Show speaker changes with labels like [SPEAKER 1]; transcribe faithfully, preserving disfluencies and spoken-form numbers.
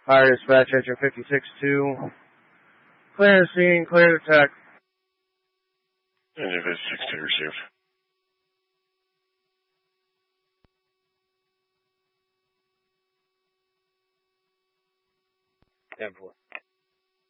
[SPEAKER 1] Fire dispatch engine fifty-six two. Clear the scene, clear the tech.
[SPEAKER 2] Engine fifty-six two received.
[SPEAKER 3] ten four.